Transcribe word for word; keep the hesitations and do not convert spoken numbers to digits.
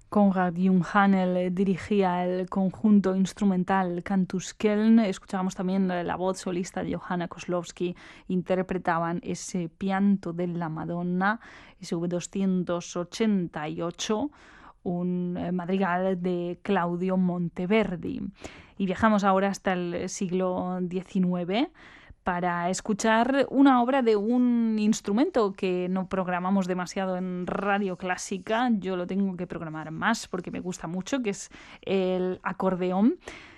Konrad Junghannel eh, dirigía el conjunto instrumental Cantus Köln. Escuchábamos también eh, la voz solista de Johanna Koslowski. Interpretaban ese pianto de la Madonna, ese V doscientos ochenta y ocho, un eh, madrigal de Claudio Monteverdi. Y viajamos ahora hasta el siglo diecinueve para escuchar una obra de un instrumento que no programamos demasiado en Radio Clásica. Yo lo tengo que programar más porque me gusta mucho, que es el acordeón.